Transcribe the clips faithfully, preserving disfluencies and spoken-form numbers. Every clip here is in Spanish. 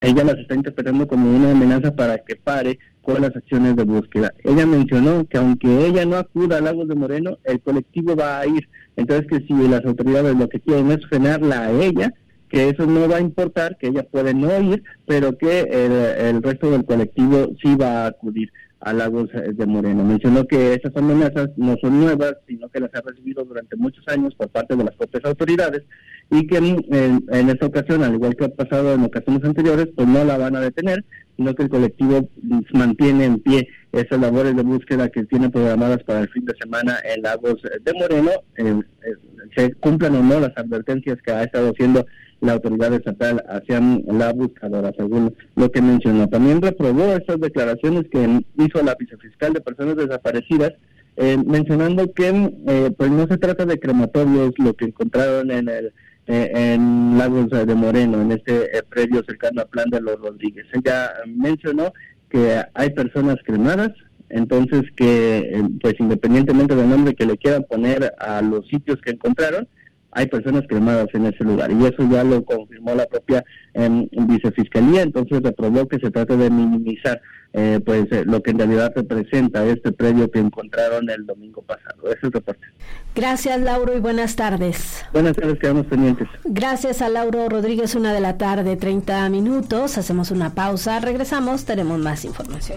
ella las está interpretando como una amenaza para que pare con las acciones de búsqueda. Ella mencionó que aunque ella no acuda a Lagos de Moreno, el colectivo va a ir. Entonces, que si las autoridades lo que quieren es frenarla a ella, que eso no va a importar, que ella puede no ir, pero que el, el resto del colectivo sí va a acudir a Lagos de Moreno. Mencionó que esas amenazas no son nuevas, sino que las ha recibido durante muchos años por parte de las propias autoridades, y que en, en esta ocasión, al igual que ha pasado en ocasiones anteriores, pues no la van a detener, sino que el colectivo mantiene en pie esas labores de búsqueda que tiene programadas para el fin de semana en Lagos de Moreno, eh, eh, se cumplan o no las advertencias que ha estado haciendo la autoridad estatal hacia la buscadora, según lo que mencionó. También reprobó estas declaraciones que hizo la vicefiscal de personas desaparecidas, eh, mencionando que eh, pues no se trata de crematorios lo que encontraron en el eh, en Lagos de Moreno, en este eh, predio cercano a Plan de los Rodríguez. Ella mencionó que hay personas cremadas, entonces que eh, pues independientemente del nombre que le quieran poner a los sitios que encontraron, hay personas cremadas en ese lugar, y eso ya lo confirmó la propia eh, vicefiscalía. Entonces reprobó que se trate de minimizar eh, pues eh, lo que en realidad representa este predio que encontraron el domingo pasado. Ese es el reporte. Gracias, Lauro, y buenas tardes. Buenas tardes, quedamos pendientes. Gracias a Lauro Rodríguez, una de la tarde, treinta minutos, hacemos una pausa, regresamos, tenemos más información.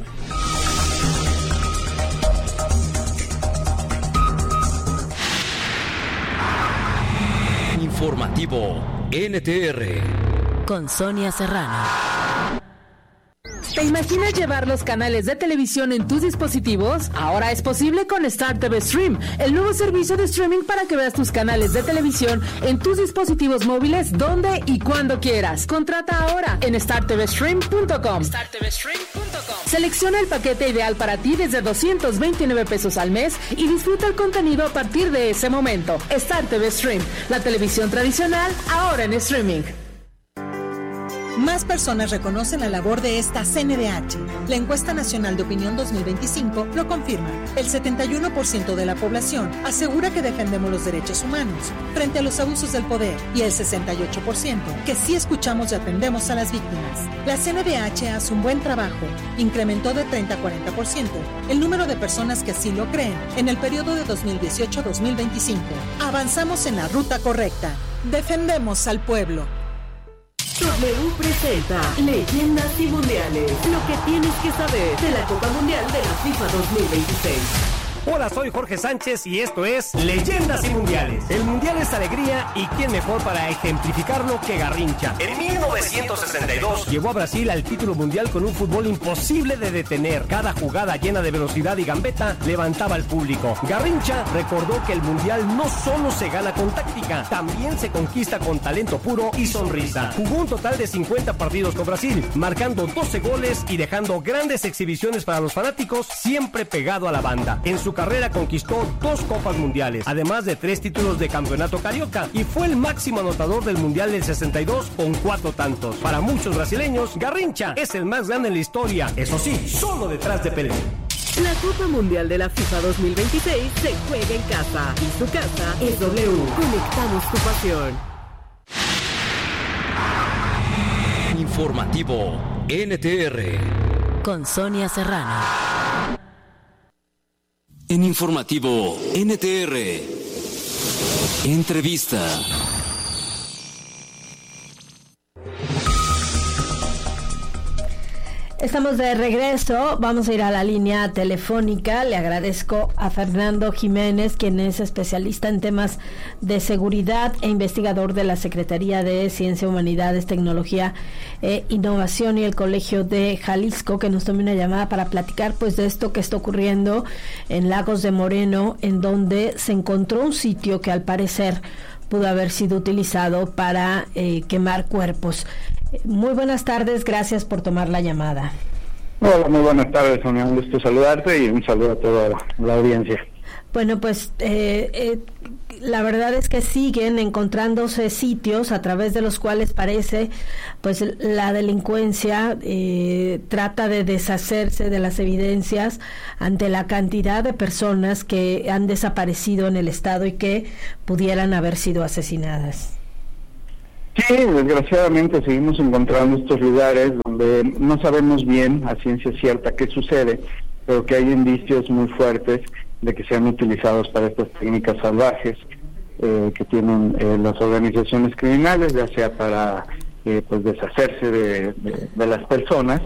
Informativo N T R con Sonia Serrano. ¿Te imaginas llevar los canales de televisión en tus dispositivos? Ahora es posible con Star T V Stream, el nuevo servicio de streaming para que veas tus canales de televisión en tus dispositivos móviles donde y cuando quieras. Contrata ahora en star t v stream punto com. star t v stream punto com. Selecciona el paquete ideal para ti desde doscientos veintinueve pesos al mes y disfruta el contenido a partir de ese momento. Star T V Stream, la televisión tradicional ahora en streaming. Más personas reconocen la labor de esta C N D H. La encuesta nacional de opinión dos mil veinticinco lo confirma. El setenta y uno por ciento de la población asegura que defendemos los derechos humanos frente a los abusos del poder, y el sesenta y ocho por ciento que sí escuchamos y atendemos a las víctimas. La C N D H hace un buen trabajo. Incrementó de treinta a cuarenta por ciento el número de personas que así lo creen en el periodo de dos mil dieciocho a dos mil veinticinco. Avanzamos en la ruta correcta. Defendemos al pueblo. W presenta Leyendas y Mundiales, lo que tienes que saber de la Copa Mundial de la FIFA dos mil veintiséis. Hola, soy Jorge Sánchez y esto es Leyendas y Mundiales. El Mundial es alegría, y quién mejor para ejemplificarlo que Garrincha. En mil novecientos sesenta y dos llevó a Brasil al título mundial con un fútbol imposible de detener. Cada jugada llena de velocidad y gambeta levantaba al público. Garrincha recordó que el Mundial no solo se gana con táctica, también se conquista con talento puro y sonrisa. Jugó un total de cincuenta partidos con Brasil, marcando doce goles y dejando grandes exhibiciones para los fanáticos, siempre pegado a la banda. En su carrera conquistó dos Copas Mundiales, además de tres títulos de campeonato carioca, y fue el máximo anotador del Mundial del sesenta y dos con cuatro tantos. Para muchos brasileños, Garrincha es el más grande en la historia, eso sí, solo detrás de Pelé. La Copa Mundial de la FIFA dos mil veintiséis se juega en casa, y su casa es W. Conectamos tu pasión. Informativo N T R con Sonia Serrano. En Informativo N T R, entrevista. Estamos de regreso, vamos a ir a la línea telefónica. Le agradezco a Fernando Jiménez, quien es especialista en temas de seguridad e investigador de la Secretaría de Ciencia, Humanidades, Tecnología e Innovación y el Colegio de Jalisco, que nos tome una llamada para platicar pues de esto que está ocurriendo en Lagos de Moreno, en donde se encontró un sitio que al parecer pudo haber sido utilizado para eh, quemar cuerpos. Muy buenas tardes, gracias por tomar la llamada. Hola, muy buenas tardes, Sonia, un gusto saludarte y un saludo a toda la, la audiencia. Bueno, pues eh, eh, la verdad es que siguen encontrándose sitios a través de los cuales parece pues la delincuencia eh, trata de deshacerse de las evidencias ante la cantidad de personas que han desaparecido en el estado y que pudieran haber sido asesinadas. Sí, desgraciadamente seguimos encontrando estos lugares donde no sabemos bien a ciencia cierta qué sucede, pero que hay indicios muy fuertes de que sean utilizados para estas técnicas salvajes eh, que tienen eh, las organizaciones criminales, ya sea para eh, pues deshacerse de, de, de las personas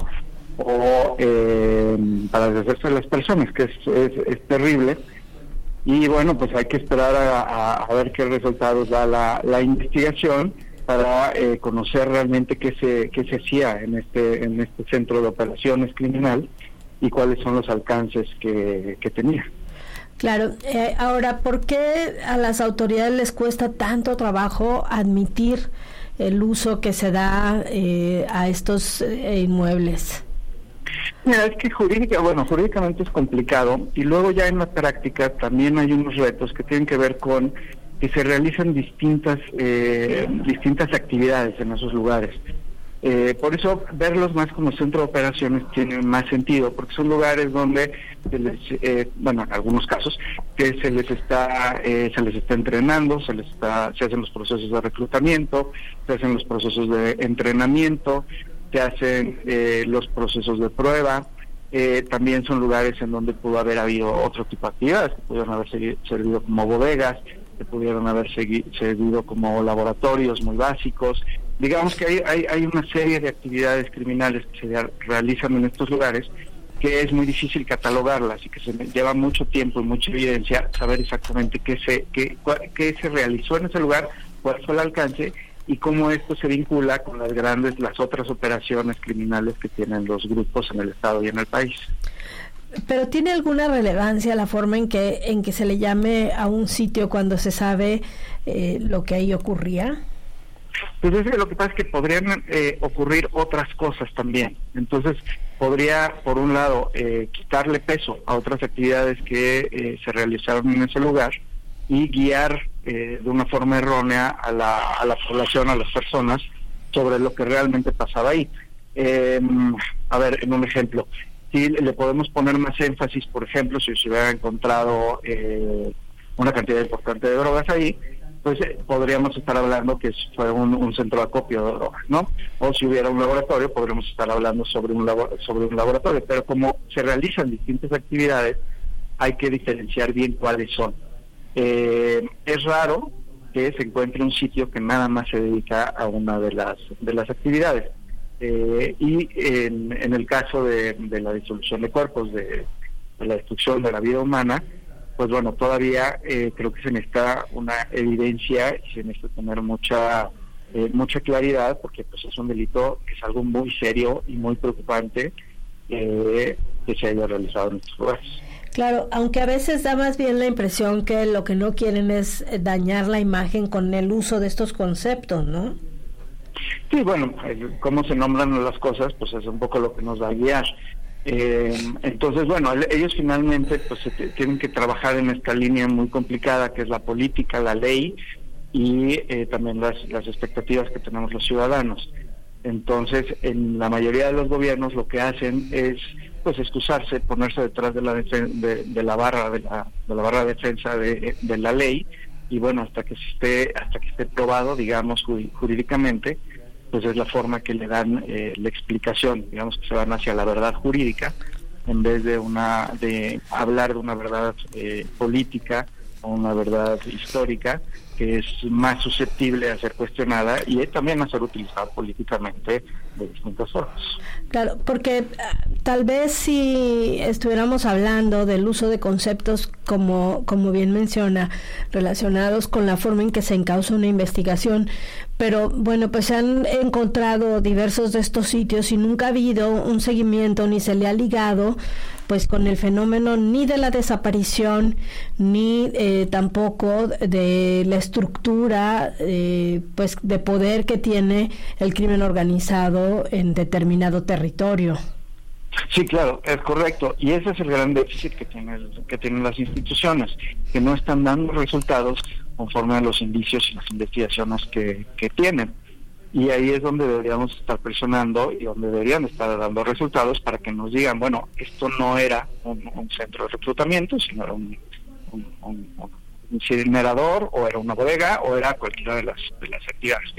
o eh, para deshacerse de las personas, que es, es, es terrible. Y bueno, pues hay que esperar a, a, a ver qué resultados da la, la investigación para eh, conocer realmente qué se qué se hacía en este en este centro de operaciones criminal y cuáles son los alcances que, que tenía. Claro, eh, ahora, ¿por qué a las autoridades les cuesta tanto trabajo admitir el uso que se da eh, a estos eh, inmuebles? Mira, es que jurídica, bueno, jurídicamente es complicado, y luego ya en la práctica también hay unos retos que tienen que ver con que se realizan distintas eh, distintas actividades en esos lugares. Eh, por eso verlos más como centro de operaciones tiene más sentido, porque son lugares donde se les, eh, bueno, en algunos casos que se les está eh, se les está entrenando, se les está se hacen los procesos de reclutamiento, se hacen los procesos de entrenamiento, se hacen eh, los procesos de prueba. Eh, también son lugares en donde pudo haber habido otro tipo de actividades, que pudieron haber segui- servido como bodegas, que pudieron haber segui- servido como laboratorios muy básicos. Digamos que hay, hay, hay una serie de actividades criminales que se realizan en estos lugares que es muy difícil catalogarlas y que se lleva mucho tiempo y mucha evidencia saber exactamente qué se, qué, qué se realizó en ese lugar, cuál fue el alcance y cómo esto se vincula con las grandes, las otras operaciones criminales que tienen los grupos en el Estado y en el país. Pero ¿tiene alguna relevancia la forma en que en que se le llame a un sitio cuando se sabe eh, lo que ahí ocurría? Pues es que lo que pasa es que podrían eh, ocurrir otras cosas también. Entonces podría, por un lado, eh, quitarle peso a otras actividades que eh, se realizaron en ese lugar y guiar eh, de una forma errónea a la, a la población, a las personas, sobre lo que realmente pasaba ahí. Eh, a ver, en un ejemplo, si le podemos poner más énfasis, por ejemplo, si se hubiera encontrado eh, una cantidad importante de drogas ahí, pues eh, podríamos estar hablando que fue un, un centro de acopio de drogas, ¿no? O si hubiera un laboratorio, podríamos estar hablando sobre un, labo- sobre un laboratorio, pero como se realizan distintas actividades, hay que diferenciar bien cuáles son. Eh, es raro que se encuentre un sitio que nada más se dedica a una de las de las actividades. Eh, y en, en el caso de, de la disolución de cuerpos, de, de la destrucción de la vida humana, pues bueno, todavía eh, creo que se necesita una evidencia y se necesita tener mucha eh, mucha claridad, porque pues es un delito que es algo muy serio y muy preocupante eh, que se haya realizado en estos lugares. Claro, aunque a veces da más bien la impresión que lo que no quieren es dañar la imagen con el uso de estos conceptos, ¿no? Sí, bueno, cómo se nombran las cosas, pues es un poco lo que nos va a guiar. Eh, entonces, bueno, ellos finalmente pues se t- tienen que trabajar en esta línea muy complicada que es la política, la ley y eh, también las, las expectativas que tenemos los ciudadanos. Entonces, en la mayoría de los gobiernos lo que hacen es pues excusarse, ponerse detrás de la defen- de, de la barra de la, de la barra de defensa de, de la ley y bueno, hasta que esté hasta que esté probado, digamos, jurídicamente, pues es la forma que le dan eh, la explicación, digamos que se van hacia la verdad jurídica en vez de una de hablar de una verdad eh, política o una verdad histórica que es más susceptible a ser cuestionada y también a ser utilizada políticamente de distintas formas. Claro, porque uh, tal vez si estuviéramos hablando del uso de conceptos como como bien menciona, relacionados con la forma en que se encausa una investigación, pero bueno, pues se han encontrado diversos de estos sitios y nunca ha habido un seguimiento ni se le ha ligado pues con el fenómeno ni de la desaparición ni eh, tampoco de la estructura eh, pues de poder que tiene el crimen organizado en determinado territorio. Sí, claro, es correcto, y ese es el gran déficit que tiene que tienen las instituciones, que no están dando resultados conforme a los indicios y las investigaciones que, que tienen. Y ahí es donde deberíamos estar presionando y donde deberían estar dando resultados para que nos digan, bueno, esto no era un, un centro de reclutamiento, sino era un, un, un, un incinerador, o era una bodega, o era cualquiera de las, de las actividades que,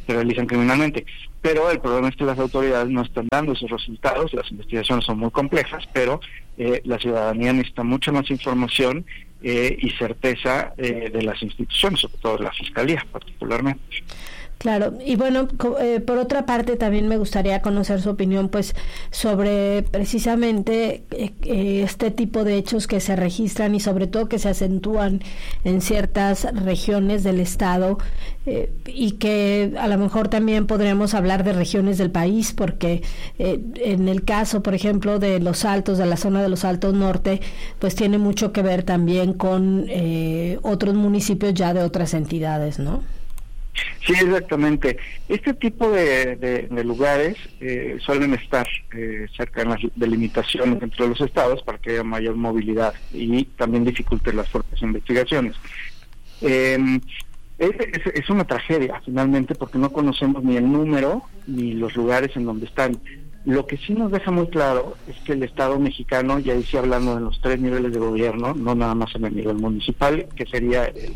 se realizan criminalmente. Pero el problema es que las autoridades no están dando esos resultados, las investigaciones son muy complejas, pero eh, la ciudadanía necesita mucha más información eh, y certeza eh, de las instituciones, sobre todo de la Fiscalía particularmente. Claro, y bueno, eh, por otra parte también me gustaría conocer su opinión pues sobre precisamente eh, este tipo de hechos que se registran y sobre todo que se acentúan en ciertas regiones del estado eh, y que a lo mejor también podríamos hablar de regiones del país porque eh, en el caso, por ejemplo, de Los Altos, de la zona de Los Altos Norte, pues tiene mucho que ver también con eh, otros municipios ya de otras entidades, ¿no? Sí, exactamente. Este tipo de, de, de lugares eh, suelen estar eh, cerca de las delimitaciones entre los estados para que haya mayor movilidad y también dificulte las propias investigaciones. Eh, es, es, es una tragedia, finalmente, porque no conocemos ni el número ni los lugares en donde están. Lo que sí nos deja muy claro es que el Estado mexicano, ya decía hablando de los tres niveles de gobierno, no nada más en el nivel municipal, que sería el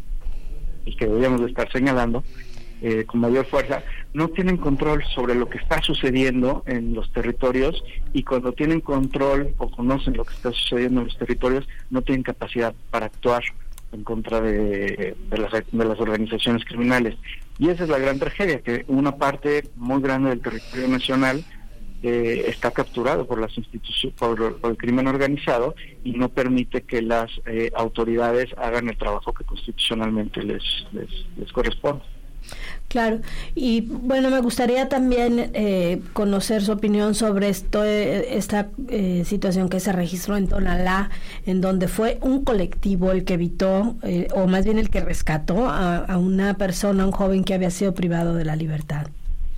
y que deberíamos de estar señalando eh, con mayor fuerza, no tienen control sobre lo que está sucediendo en los territorios y cuando tienen control o conocen lo que está sucediendo en los territorios, no tienen capacidad para actuar en contra de, de, las, de las organizaciones criminales. Y esa es la gran tragedia, que una parte muy grande del territorio nacional Eh, está capturado por las instituciones, por, por el crimen organizado y no permite que las eh, autoridades hagan el trabajo que constitucionalmente les, les, les corresponde. Claro, y bueno, me gustaría también eh, conocer su opinión sobre esto, eh, esta eh, situación que se registró en Tonalá, en donde fue un colectivo el que evitó, eh, o más bien el que rescató a, a una persona, un joven que había sido privado de la libertad.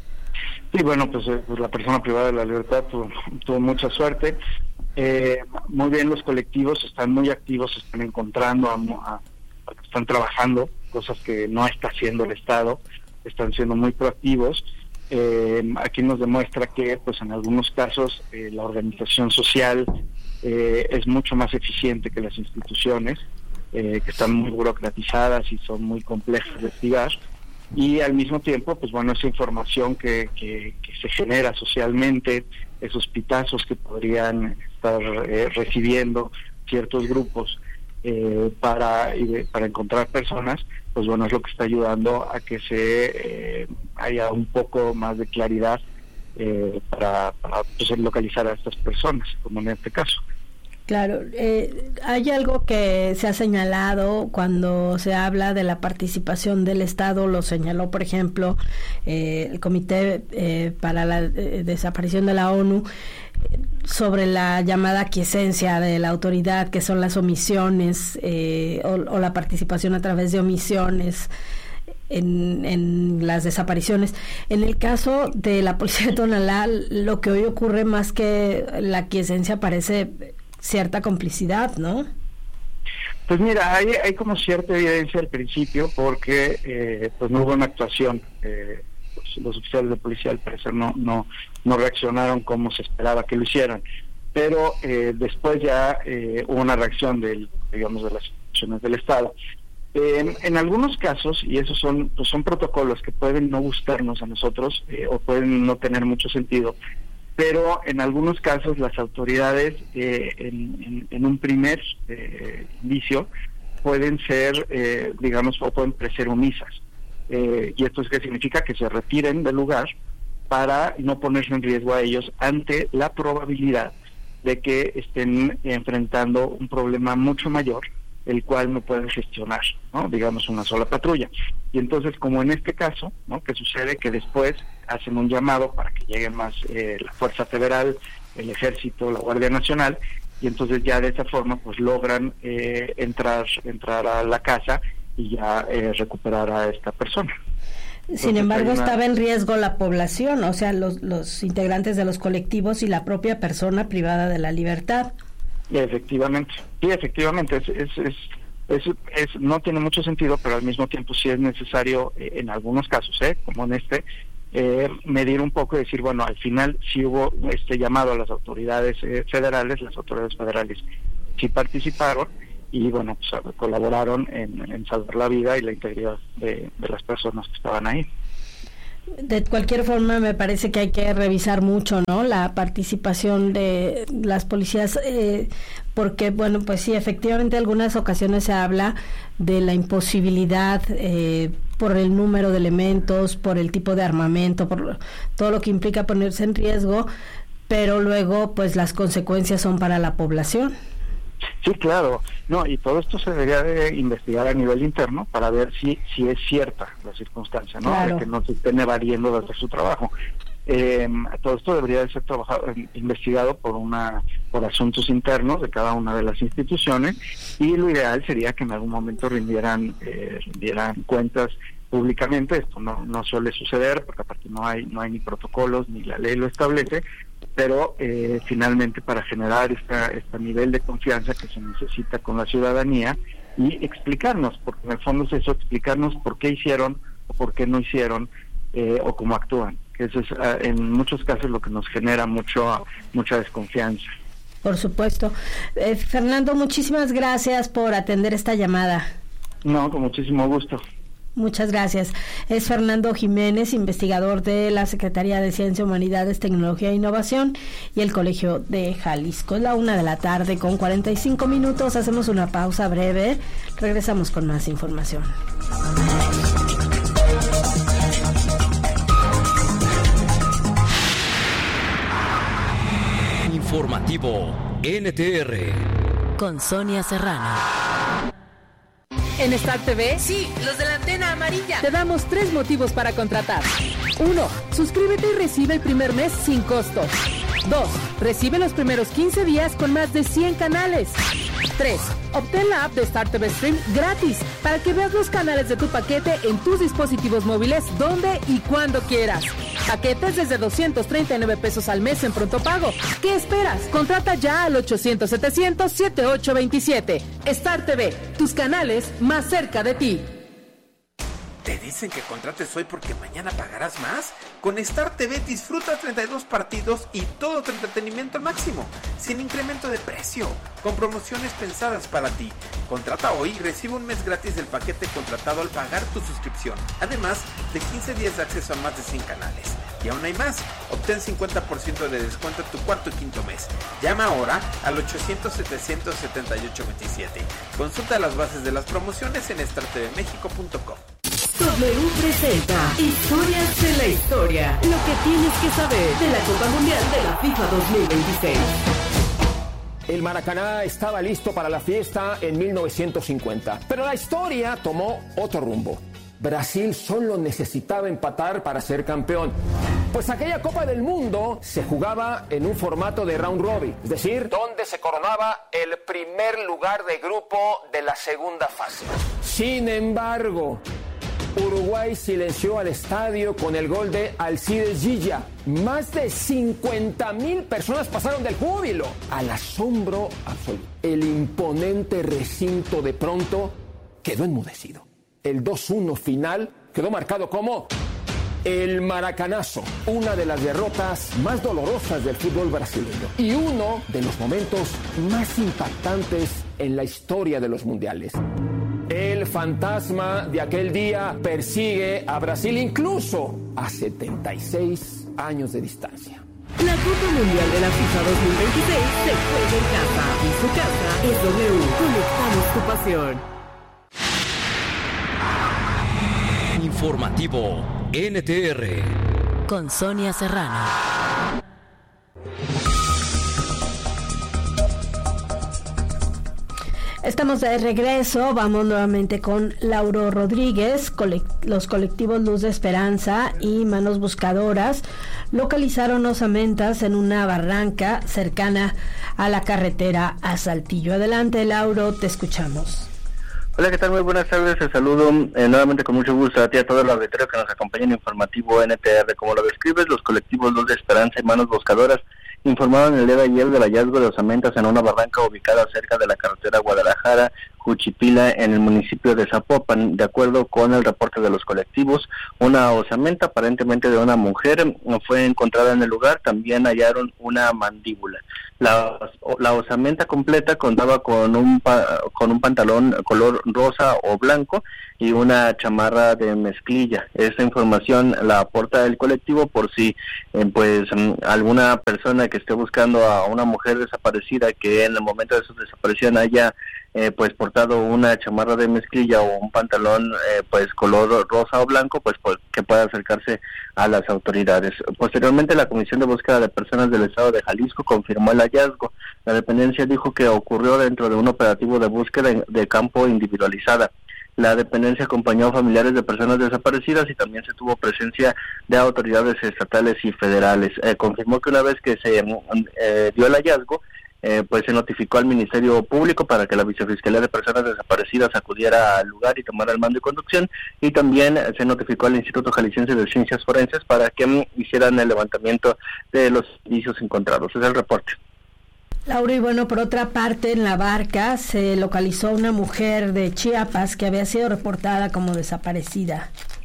Sí, bueno, pues, eh, pues la persona privada de la libertad tuvo, tuvo mucha suerte. Eh, muy bien, los colectivos están muy activos, se están encontrando, a, a, a, están trabajando, cosas que no está haciendo el Estado, están siendo muy proactivos. Eh, aquí nos demuestra que, pues en algunos casos, eh, la organización social eh, es mucho más eficiente que las instituciones, eh, que están muy burocratizadas y son muy complejas de investigar. Y al mismo tiempo, pues bueno, esa información que, que, que se genera socialmente, esos pitazos que podrían estar eh, recibiendo ciertos grupos eh, para eh, para encontrar personas, pues bueno, es lo que está ayudando a que se eh, haya un poco más de claridad eh, para, para pues, localizar a estas personas, como en este caso. Claro, eh, hay algo que se ha señalado cuando se habla de la participación del Estado, lo señaló, por ejemplo, eh, el Comité eh, para la eh, Desaparición de la ONU, eh, sobre la llamada aquiescencia de la autoridad, que son las omisiones eh, o, o la participación a través de omisiones en, en las desapariciones. En el caso de la policía de Tonalá, lo que hoy ocurre más que la aquiescencia parece cierta complicidad, ¿no? Pues mira, hay, hay como cierta evidencia al principio porque eh, pues no hubo una actuación. Eh, pues los oficiales de policía al parecer no no no reaccionaron como se esperaba que lo hicieran, pero eh, después ya eh, hubo una reacción del digamos de las instituciones del Estado. Eh, en algunos casos, y esos son pues son protocolos que pueden no gustarnos a nosotros eh, o pueden no tener mucho sentido, pero en algunos casos las autoridades eh, en, en, en un primer eh, indicio pueden ser, eh, digamos, o pueden ser omisas. Eh, y esto es que significa que se retiren del lugar para no ponerse en riesgo a ellos ante la probabilidad de que estén enfrentando un problema mucho mayor, el cual no pueden gestionar, ¿no? Digamos, una sola patrulla. Y entonces, como en este caso, ¿no? Que sucede que después hacen un llamado para que lleguen más eh, la Fuerza Federal, el Ejército, la Guardia Nacional, y entonces ya de esa forma pues logran eh, entrar entrar a la casa y ya eh, recuperar a esta persona. Entonces, sin embargo, una... estaba en riesgo la población, o sea, los, los integrantes de los colectivos y la propia persona privada de la libertad. Efectivamente, sí, efectivamente, es, es, es, es, es no tiene mucho sentido, pero al mismo tiempo sí es necesario eh, en algunos casos, eh, como en este, eh, medir un poco y decir, bueno, al final sí hubo este llamado a las autoridades eh, federales, las autoridades federales sí participaron y bueno, pues colaboraron en, en salvar la vida y la integridad de, de las personas que estaban ahí. De cualquier forma, me parece que hay que revisar mucho, ¿no? La participación de las policías, eh, porque, bueno, pues sí, efectivamente, en algunas ocasiones se habla de la imposibilidad eh, por el número de elementos, por el tipo de armamento, por todo lo que implica ponerse en riesgo, pero luego, pues, las consecuencias son para la población. Sí, claro, no, y todo esto se debería de investigar a nivel interno para ver si si es cierta la circunstancia, ¿no? Claro. De que no se estén evadiendo de hacer su trabajo. Eh, todo esto debería de ser trabajado, investigado por una por asuntos internos de cada una de las instituciones, y lo ideal sería que en algún momento rindieran eh, rindieran cuentas públicamente. Esto no no suele suceder porque aparte no hay no hay ni protocolos ni la ley lo establece, pero eh, finalmente para generar esta, este nivel de confianza que se necesita con la ciudadanía y explicarnos, porque en el fondo es eso, explicarnos por qué hicieron o por qué no hicieron eh, o cómo actúan, que eso es uh, en muchos casos lo que nos genera mucho mucha desconfianza. Por supuesto. Eh, Fernando, muchísimas gracias por atender esta llamada. No, con muchísimo gusto. Muchas gracias. Es Fernando Jiménez, investigador de la Secretaría de Ciencia, Humanidades, Tecnología e Innovación y el Colegio de Jalisco. Es la una de la tarde con cuarenta y cinco minutos. Hacemos una pausa breve. Regresamos con más información. Informativo N T R con Sonia Serrano. En Star T V, sí, los de la antena amarilla, te damos tres motivos para contratar. Uno, suscríbete y recibe el primer mes sin costo. Dos, recibe los primeros quince días con más de cien canales. Tres, obtén la app de Star T V Stream gratis para que veas los canales de tu paquete en tus dispositivos móviles donde y cuando quieras. Paquetes desde doscientos treinta y nueve pesos al mes en pronto pago. ¿Qué esperas? Contrata ya al ochocientos setecientos setenta y ocho veintisiete. Star T V, tus canales más cerca de ti. ¿Te dicen que contrates hoy porque mañana pagarás más? Con Star T V disfruta treinta y dos partidos y todo tu entretenimiento al máximo, sin incremento de precio, con promociones pensadas para ti. Contrata hoy y recibe un mes gratis del paquete contratado al pagar tu suscripción. Además de quince días de acceso a más de cien canales. Y aún hay más. Obtén cincuenta por ciento de descuento en tu cuarto y quinto mes. Llama ahora al ochocientos setecientos setenta y ocho veintisiete. Consulta las bases de las promociones en star t v mexico punto com. W presenta Historias de la Historia. Lo que tienes que saber de la Copa Mundial de la FIFA dos mil veintiséis. El Maracaná estaba listo para la fiesta en mil novecientos cincuenta, pero la historia tomó otro rumbo. Brasil solo necesitaba empatar para ser campeón, pues aquella Copa del Mundo se jugaba en un formato de round robin, es decir, donde se coronaba el primer lugar de grupo de la segunda fase. Sin embargo, Uruguay silenció al estadio con el gol de Alcides Gilla. Más de cincuenta mil personas pasaron del júbilo al asombro absoluto. El imponente recinto de pronto quedó enmudecido. El dos uno final quedó marcado como el Maracanazo, una de las derrotas más dolorosas del fútbol brasileño y uno de los momentos más impactantes en la historia de los mundiales. El fantasma de aquel día persigue a Brasil incluso a setenta y seis años de distancia. La Copa Mundial de la FIFA dos mil veintiséis se juega en casa y su casa es W. Conectamos tu pasión. Informativo N T R con Sonia Serrano. Estamos de regreso, vamos nuevamente con Lauro Rodríguez. Colect- los colectivos Luz de Esperanza y Manos Buscadoras localizaron osamentas en una barranca cercana a la carretera a Saltillo. Adelante, Lauro, te escuchamos. Hola, ¿qué tal? Muy buenas tardes. Te saludo eh, nuevamente con mucho gusto a ti y a todo el auditorio que nos acompaña en Informativo N T R. Como lo describes, los colectivos Luz de Esperanza y Manos Buscadoras informaron el día de ayer del hallazgo de osamentas en una barranca ubicada cerca de la carretera Guadalajara-Juchipila en el municipio de Zapopan. De acuerdo con el reporte de los colectivos, una osamenta aparentemente de una mujer fue encontrada en el lugar. También hallaron una mandíbula. La, la osamenta completa contaba con un pa, con un pantalón color rosa o blanco y una chamarra de mezclilla. Esta información la aporta el colectivo por si eh, pues alguna persona que esté buscando a una mujer desaparecida que en el momento de su desaparición haya eh, pues portado una chamarra de mezclilla o un pantalón eh, pues color rosa o blanco, pues, pues que pueda acercarse a las autoridades. Posteriormente, la Comisión de Búsqueda de Personas del Estado de Jalisco confirmó el hallazgo. La dependencia dijo que ocurrió dentro de un operativo de búsqueda de campo individualizada. La dependencia acompañó a familiares de personas desaparecidas y también se tuvo presencia de autoridades estatales y federales. Eh, confirmó que una vez que se eh, dio el hallazgo, Eh, pues se notificó al Ministerio Público para que la Vicefiscalía de Personas Desaparecidas acudiera al lugar y tomara el mando de conducción, y también eh, se notificó al Instituto Jalisciense de Ciencias Forenses para que mm, hicieran el levantamiento de los indicios encontrados. Es el reporte. Laura, y bueno, por otra parte, en La Barca se localizó una mujer de Chiapas que había sido reportada como desaparecida.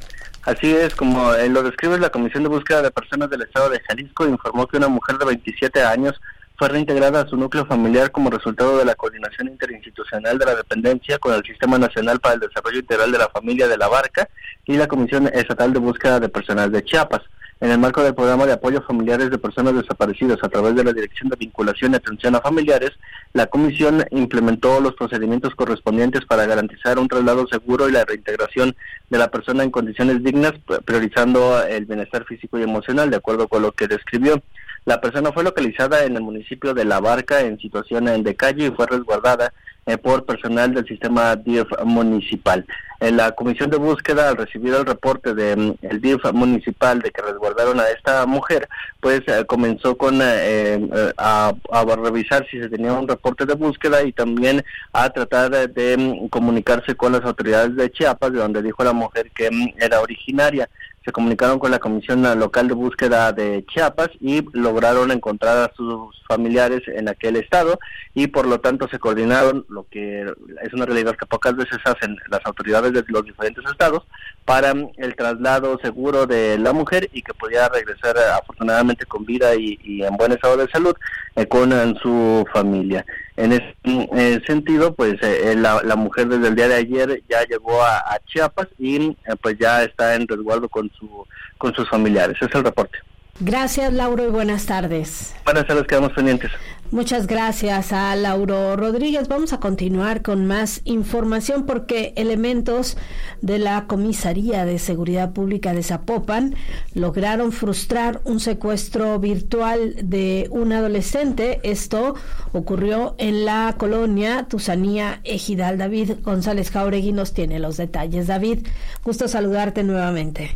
Así es, como eh, lo describe la Comisión de Búsqueda de Personas del Estado de Jalisco, informó que una mujer de veintisiete años fue reintegrada a su núcleo familiar como resultado de la coordinación interinstitucional de la dependencia con el Sistema Nacional para el Desarrollo Integral de la Familia de La Barca y la Comisión Estatal de Búsqueda de Personas de Chiapas. En el marco del programa de apoyo a familiares de personas desaparecidas a través de la Dirección de Vinculación y Atención a Familiares, la comisión implementó los procedimientos correspondientes para garantizar un traslado seguro y la reintegración de la persona en condiciones dignas, priorizando el bienestar físico y emocional, de acuerdo con lo que describió. La persona fue localizada en el municipio de La Barca en situación de calle y fue resguardada eh, por personal del sistema D I F municipal. En la comisión de búsqueda, al recibir el reporte del de, D I F municipal de que resguardaron a esta mujer, pues eh, comenzó con eh, eh, a, a revisar si se tenía un reporte de búsqueda y también a tratar de, de comunicarse con las autoridades de Chiapas, de donde dijo la mujer que era originaria. Se comunicaron con la Comisión Local de Búsqueda de Chiapas y lograron encontrar a sus familiares en aquel estado y por lo tanto se coordinaron, lo que es una realidad que pocas veces hacen las autoridades de los diferentes estados, para el traslado seguro de la mujer y que pudiera regresar afortunadamente con vida y, y en buen estado de salud eh, con en su familia. En ese eh, sentido, pues eh, la, la mujer desde el día de ayer ya llegó a, a Chiapas y eh, pues ya está en resguardo con su con sus familiares. Ese es el reporte. Gracias, Lauro, y buenas tardes. Buenas tardes, quedamos pendientes. Muchas gracias a Lauro Rodríguez. Vamos a continuar con más información porque elementos de la Comisaría de Seguridad Pública de Zapopan lograron frustrar un secuestro virtual de un adolescente. Esto ocurrió en la colonia Tusanía Ejidal. David González Jauregui nos tiene los detalles. David, gusto saludarte nuevamente.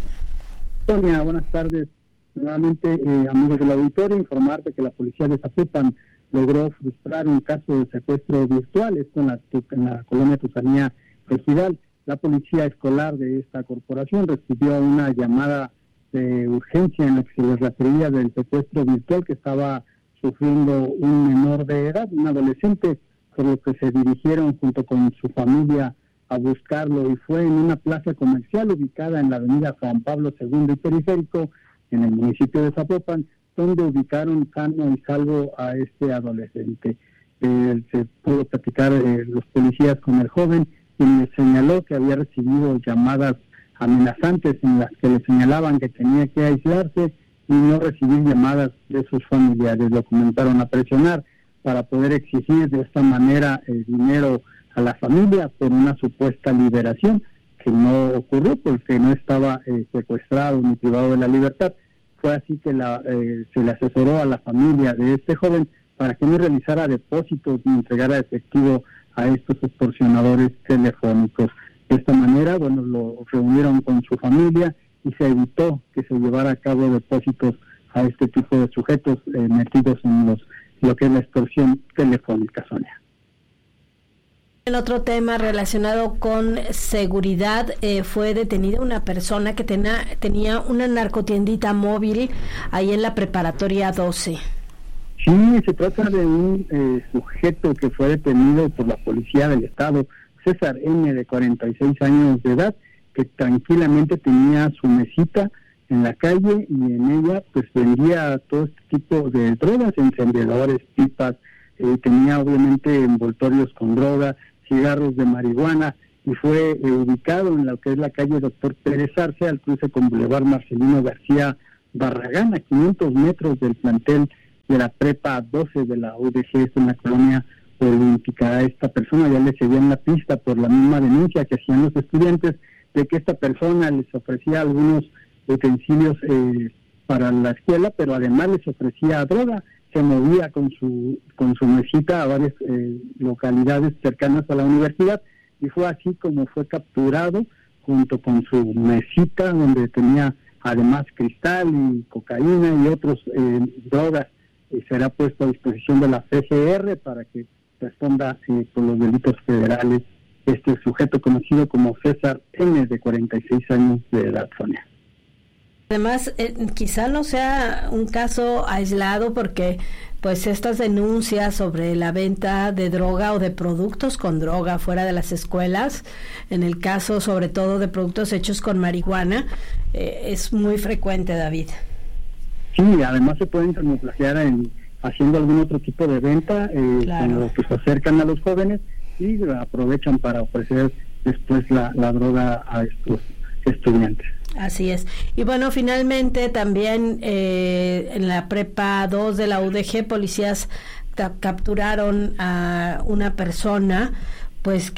Sonia, buenas tardes. Nuevamente, eh, amigos del auditorio, informarte que la policía de Zapopan logró frustrar un caso de secuestro virtual, esto en la, en la colonia Tusanía Ejidal. La policía escolar de esta corporación recibió una llamada de urgencia en la que se les refería del secuestro virtual que estaba sufriendo un menor de edad, un adolescente, por lo que se dirigieron junto con su familia a buscarlo, y fue en una plaza comercial ubicada en la avenida Juan Pablo segundo y Periférico, en el municipio de Zapopan, donde ubicaron sano y salvo a este adolescente. Eh, se pudo platicar eh, los policías con el joven, quien le señaló que había recibido llamadas amenazantes en las que le señalaban que tenía que aislarse y no recibir llamadas de sus familiares. Lo comenzaron a presionar para poder exigir de esta manera el dinero a la familia por una supuesta liberación, que no ocurrió porque no estaba eh, secuestrado ni privado de la libertad. Fue así que la, eh, se le asesoró a la familia de este joven para que no realizara depósitos ni entregara efectivo a estos extorsionadores telefónicos. De esta manera, bueno, lo reunieron con su familia y se evitó que se llevara a cabo depósitos a este tipo de sujetos eh, metidos en los lo que es la extorsión telefónica, Sonia. El otro tema relacionado con seguridad, eh, fue detenida una persona que tena, tenía una narcotiendita móvil ahí en la preparatoria doce. Sí, se trata de un eh, sujeto que fue detenido por la policía del estado, César N., de cuarenta y seis años de edad, que tranquilamente tenía su mesita en la calle y en ella pues vendía todo este tipo de drogas, encendedores, pipas, eh, tenía obviamente envoltorios con droga, cigarros de marihuana, y fue eh, ubicado en lo que es la calle Doctor Pérez Arce, al cruce con Boulevard Marcelino García Barragán, a quinientos metros del plantel de la prepa doce de la U D G, en la colonia olímpica. A esta persona ya le seguían la pista por la misma denuncia que hacían los estudiantes de que esta persona les ofrecía algunos utensilios eh, para la escuela, pero además les ofrecía droga. Se movía con su con su mesita a varias eh, localidades cercanas a la universidad, y fue así como fue capturado junto con su mesita, donde tenía además cristal y cocaína y otros eh, drogas, y será puesto a disposición de la C G R para que responda eh, por los delitos federales este sujeto conocido como César N, de cuarenta y seis años de edad, Sonia. Además, eh, quizá no sea un caso aislado, porque pues estas denuncias sobre la venta de droga o de productos con droga fuera de las escuelas, en el caso sobre todo de productos hechos con marihuana, eh, es muy frecuente, David. Sí, además se pueden camuflajear en haciendo algún otro tipo de venta, eh, claro, cuando pues, se acercan a los jóvenes y aprovechan para ofrecer después la, la droga a estos estudiantes. Así es. Y bueno, finalmente también eh, en la prepa dos de la U D G, policías ca- capturaron a una persona pues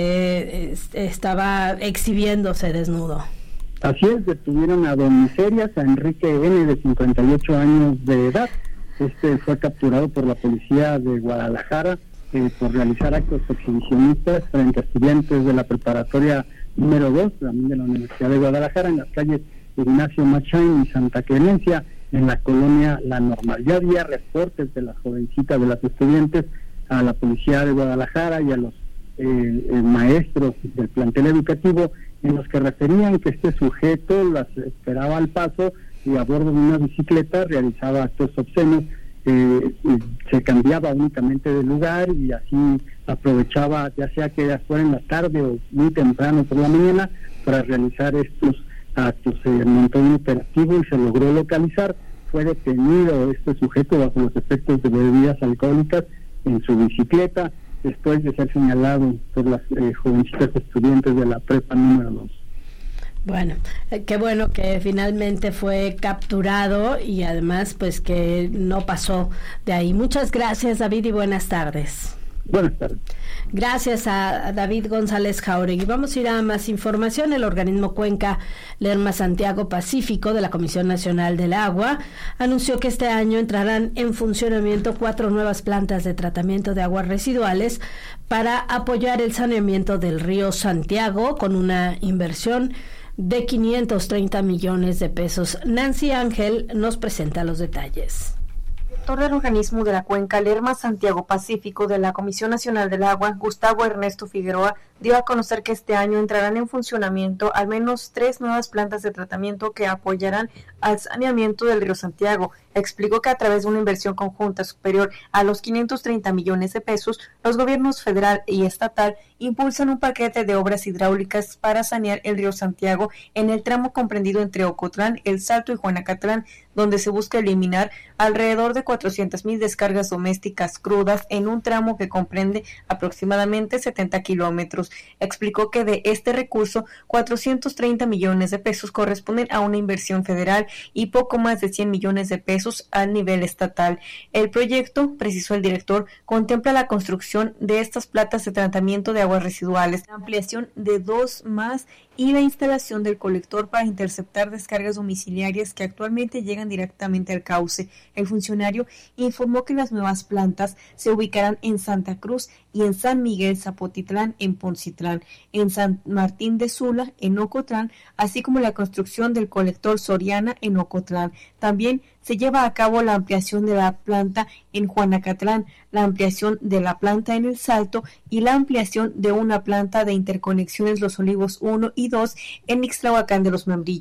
que eh, estaba exhibiéndose desnudo. Así es, detuvieron a don Miserias, a Enrique N, de cincuenta y ocho años de edad. Este fue capturado por la policía de Guadalajara eh, por realizar actos exhibicionistas frente a estudiantes de la preparatoria número dos, también de la Universidad de Guadalajara, en las calles Ignacio Machain y Santa Clemencia, en la colonia La Normal. Ya había reportes de las jovencitas, de las estudiantes, a la policía de Guadalajara y a los eh, eh, maestros del plantel educativo, en los que referían que este sujeto las esperaba al paso y a bordo de una bicicleta realizaba actos obscenos. Eh, se cambiaba únicamente de lugar y así aprovechaba, ya sea que fuera en la tarde o muy temprano por la mañana, para realizar estos actos. Se montó un operativo y se logró localizar. Fue detenido este sujeto bajo los efectos de bebidas alcohólicas en su bicicleta, después de ser señalado por las eh, jovencitas estudiantes de la prepa número dos. Bueno, eh, qué bueno que finalmente fue capturado y además pues que no pasó de ahí. Muchas gracias, David, y buenas tardes. Buenas tardes. Gracias a David González Jauregui. Vamos a ir a más información. El organismo Cuenca Lerma Santiago Pacífico de la Comisión Nacional del Agua anunció que este año entrarán en funcionamiento cuatro nuevas plantas de tratamiento de aguas residuales para apoyar el saneamiento del río Santiago, con una inversión de quinientos treinta millones de pesos. Nancy Ángel nos presenta los detalles. El director del organismo de la Cuenca Lerma Santiago Pacífico de la Comisión Nacional del Agua, Gustavo Ernesto Figueroa, dio a conocer que este año entrarán en funcionamiento al menos tres nuevas plantas de tratamiento que apoyarán al saneamiento del río Santiago. Explicó que a través de una inversión conjunta superior a los quinientos treinta millones de pesos, los gobiernos federal y estatal impulsan un paquete de obras hidráulicas para sanear el río Santiago en el tramo comprendido entre Ocotlán, El Salto y Juanacatlán, donde se busca eliminar alrededor de cuatrocientas mil descargas domésticas crudas en un tramo que comprende aproximadamente setenta kilómetros. Explicó que de este recurso, cuatrocientos treinta millones de pesos corresponden a una inversión federal y poco más de cien millones de pesos a nivel estatal. El proyecto, precisó el director, contempla la construcción de estas plantas de tratamiento de aguas residuales, la ampliación de dos más y la instalación del colector para interceptar descargas domiciliarias que actualmente llegan directamente al cauce. El funcionario informó que las nuevas plantas se ubicarán en Santa Cruz y en San Miguel Zapotitlán, en Poncitlán, en San Martín de Sula, en Ocotlán, así como la construcción del colector Soriana en Ocotlán. También se lleva a cabo la ampliación de la planta en Juanacatlán, la ampliación de la planta en El Salto y la ampliación de una planta de interconexiones Los Olivos uno y dos en Ixtlahuacán de los Membrillos.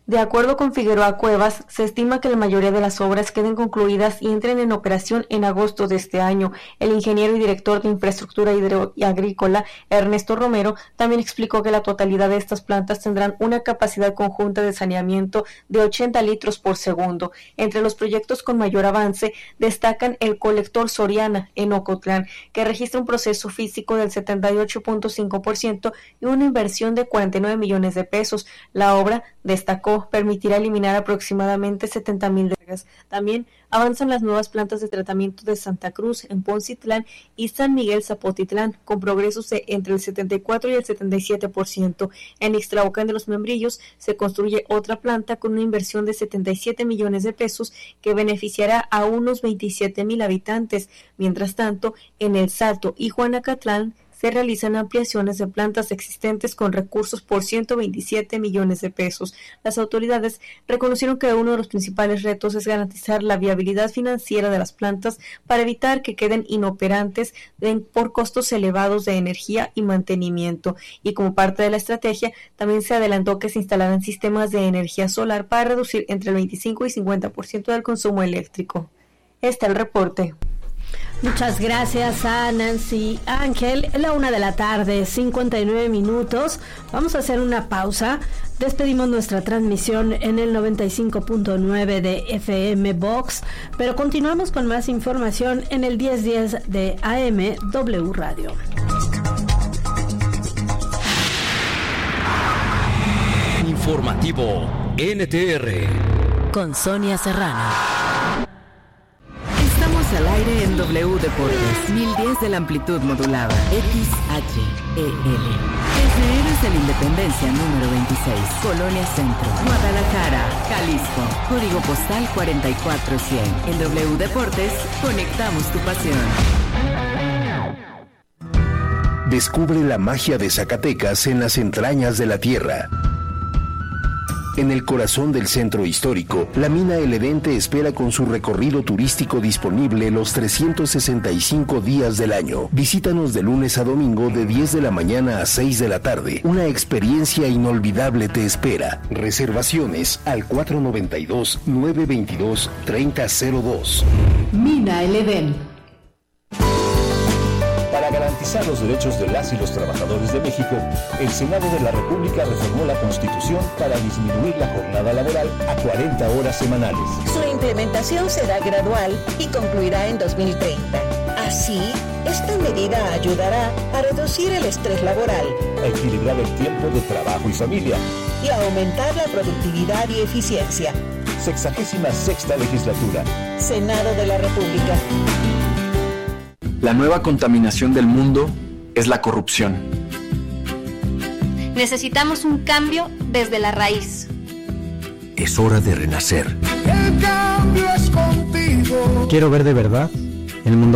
De acuerdo con Figueroa Cuevas, se estima que la mayoría de las obras queden concluidas y entren en operación en agosto de este año. El ingeniero y director de infraestructura hidro y agrícola, Ernesto Romero, también explicó que la totalidad de estas plantas tendrán una capacidad conjunta de saneamiento de ochenta litros por segundo. Entre los proyectos con mayor avance destacan el colector Soriana en Ocotlán, que registra un proceso físico del setenta y ocho punto cinco por ciento y una inversión de cuarenta y nueve millones de pesos. La obra, destacó, permitirá eliminar aproximadamente setenta mil descargas. También avanzan las nuevas plantas de tratamiento de Santa Cruz en Poncitlán y San Miguel Zapotitlán, con progresos de entre el setenta y cuatro y el setenta y siete por ciento. En Ixtlahuacán de los Membrillos se construye otra planta con una inversión de setenta y siete millones de pesos que beneficiará a unos veintisiete mil habitantes. Mientras tanto, en El Salto y Juanacatlán se realizan ampliaciones de plantas existentes con recursos por ciento veintisiete millones de pesos. Las autoridades reconocieron que uno de los principales retos es garantizar la viabilidad financiera de las plantas para evitar que queden inoperantes de, por costos elevados de energía y mantenimiento. Y como parte de la estrategia, también se adelantó que se instalarán sistemas de energía solar para reducir entre el veinticinco y cincuenta por ciento del consumo eléctrico. Este es el reporte. Muchas gracias a Nancy Ángel. La una de la tarde, cincuenta y nueve minutos. Vamos a hacer una pausa. Despedimos nuestra transmisión en el noventa y cinco punto nueve de F M Box, pero continuamos con más información en el diez diez de A M W Radio. Informativo N T R con Sonia Serrano. Estamos al aire en W Deportes, mil diez de la amplitud modulada, X H E L. Desde Héroes de la Independencia número veintiséis, Colonia Centro, Guadalajara, Jalisco, código postal cuarenta y cuatro cien. En W Deportes, conectamos tu pasión. Descubre la magia de Zacatecas en las entrañas de la tierra. En el corazón del centro histórico, la mina El Edén te espera con su recorrido turístico disponible los trescientos sesenta y cinco días del año. Visítanos de lunes a domingo de diez de la mañana a seis de la tarde. Una experiencia inolvidable te espera. Reservaciones al cuatro noventa y dos, nueve veintidós, treinta cero dos. Mina El Edén. Para garantizar los derechos de las y los trabajadores de México, el Senado de la República reformó la Constitución para disminuir la jornada laboral a cuarenta horas semanales. Su implementación será gradual y concluirá en dos mil treinta. Así, esta medida ayudará a reducir el estrés laboral, a equilibrar el tiempo de trabajo y familia y a aumentar la productividad y eficiencia. Sexagésima sexta legislatura. Senado de la República. La nueva contaminación del mundo es la corrupción. Necesitamos un cambio desde la raíz. Es hora de renacer. El cambio es contigo. Quiero ver de verdad el mundo